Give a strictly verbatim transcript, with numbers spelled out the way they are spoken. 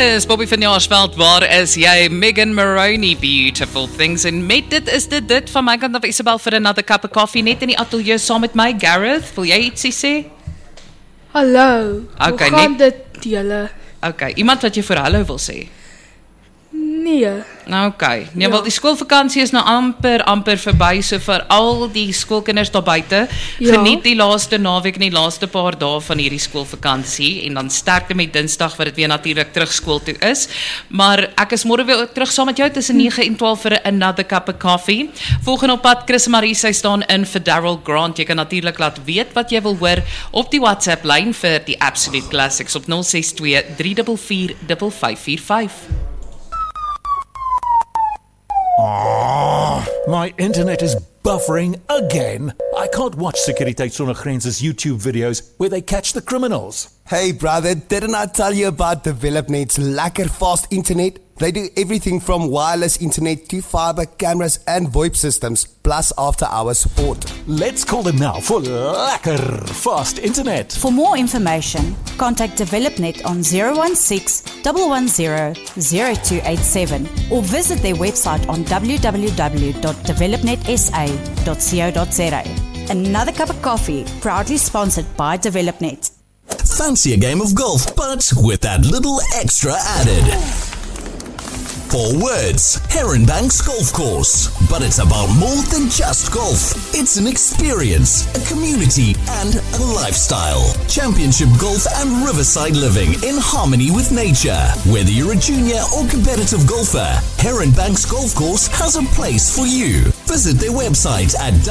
Is Bobby van Jaarsveld, waar is jy? Megan Maroney, Beautiful Things. En met dit is dit dit van my kant af, Isabel, vir another cup of coffee, net in die atelier saam met my. Gareth, wil jy ietsie sê? Hallo, okay, hoe gaan net, dit julle? Ok, iemand wat jy vir hallo wil sê? Nee. Ok, nee, Ja. wel die skoolvakansie is nou amper, amper verby, so vir al die skoolkinders daar buite, Ja. geniet die laaste naweek en die laaste paar dae van hierdie skoolvakansie, en dan sterkte met Dinsdag, wat dit weer natuurlik terug skool toe is, maar ek is môre weer terug saam met jou tussen nege en twaalf vir another cup of coffee. Volgende op pad, Chris en Marie, sy staan in vir Darryl Grant. Jy kan natuurlik laat weet wat jy wil hoor op die WhatsApp lyn vir die Absolute Classics op nul ses twee, drie vier vier, vyf vyf vier vyf. Oh, my internet is buffering again. I can't watch Sekuriteit Sonder Grense's YouTube videos where they catch the criminals. Hey brother, didn't I tell you about DevelopNet's lekker fast internet? They do everything from wireless internet to fiber, cameras and VoIP systems, plus after-hour support. Let's call them now for lekker fast internet. For more information, contact DevelopNet on zero one six, one one zero, zero two eight seven or visit their website on w w w dot developnet s a dot co dot z a. Another cup of coffee, proudly sponsored by DevelopNet. Fancy a game of golf, but with that little extra added. Four words, Heronbanks Golf Course. But it's about more than just golf. It's an experience, a community, and a lifestyle. Championship golf and riverside living in harmony with nature. Whether you're a junior or competitive golfer, Heronbanks Golf Course has a place for you. Visit their website at